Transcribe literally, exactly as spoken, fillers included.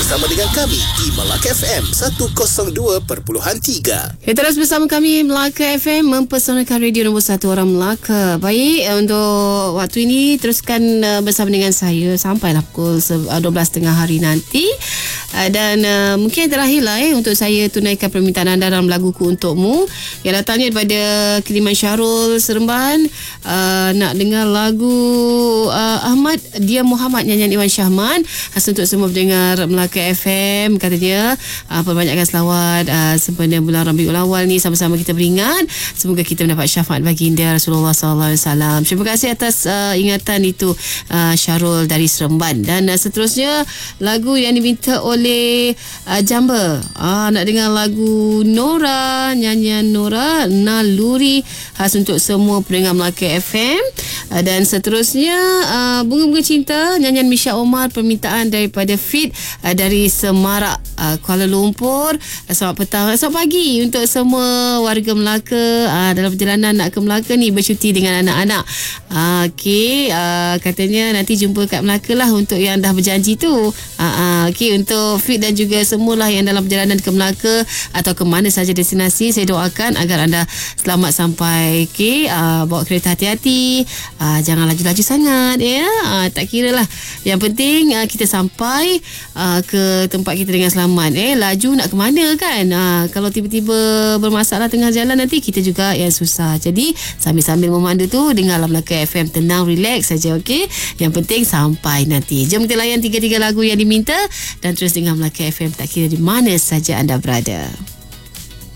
bersama dengan kami di Melaka F M seratus dua perpuluhan tiga. Okay, terus bersama kami Melaka F M, mempersonalkan radio nombor satu orang Melaka. Baik, untuk waktu ini teruskan uh, bersama dengan saya sampailah pukul dua belas tiga puluh hari nanti. Uh, dan uh, mungkin terakhirlah eh, untuk saya tunaikan permintaan anda dalam laguku untukmu yang datangnya daripada kiriman Syarul Seremban. Uh, nak dengar lagu uh, Ahmad Dia Muhammad, nyanyian Iwan Syahman, khas untuk semua pendengar Melaka F M. Katanya uh, perbanyakkan selawat uh, sempena bulan Rabiul Awal ni, sama-sama kita beringat semoga kita mendapat syafaat baginda Rasulullah sallallahu alaihi wasallam. Terima kasih atas uh, ingatan itu uh, Syarul dari Seremban. Dan uh, seterusnya lagu yang diminta oleh uh, Jamba. Uh, nak dengar lagu Nora, nyanyian Nora Naluri, khas untuk semua pendengar Melaka F M. Uh, dan seterusnya uh, Bunga-Bunga Cinta, nyanyian Misha Omar, permintaan daripada Fit uh, dari Semarak, uh, Kuala Lumpur. Uh, selamat petang, selamat pagi untuk semua warga Melaka uh, dalam perjalanan nak ke Melaka ni, bercuti dengan anak-anak. Uh, Okey, uh, katanya nanti jumpa kat Melaka lah untuk yang dah berjanji tu. Uh, uh, Okey, untuk Fit dan juga semualah yang dalam perjalanan ke Melaka atau ke mana saja destinasi, saya doakan agar anda selamat sampai. Okey, uh, bawa kereta hati-hati, uh, jangan laju-laju sangat ya. Uh, tak kira lah, yang penting uh, kita sampai uh, ke tempat kita dengan selamat. Eh, laju nak ke mana kan? Uh, kalau tiba-tiba bermasalah tengah jalan, nanti kita juga yang susah. Jadi sambil-sambil memandu tu, dengarlah Melaka F M, tenang, relax saja. Okey, yang penting sampai nanti. Jom kita layan tiga-tiga lagu yang diminta dan terus dengar Melaka F M, tak kira di mana saja anda berada.